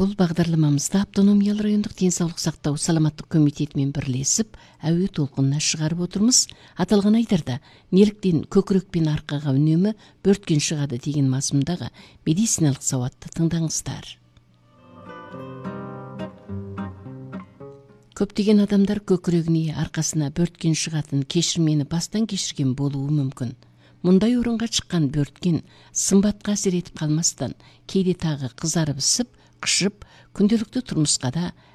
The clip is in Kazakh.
Бұл бағдарламамызда автономиялы райондық денсаулық сақтау саламаттық комитетімен бірлесіп, әуе толқынына шығарып отырмыз. Аталған айдарда неліктен көкірек пен арқаға үнемі бөрткен шығады деген мазмұндағы медициналық сауатты тыңдаңыздар. Көптеген адамдар көкірегіне, арқасына бөрткен шығатын кешірмені бастан кешірген болуы мүмкін. Мұндай орынға шыққан бөрткен сымбатқа әсер етіп қалмастан, кейде тағы қызарып ісіп, қышып, күнделікті тұрмысқа да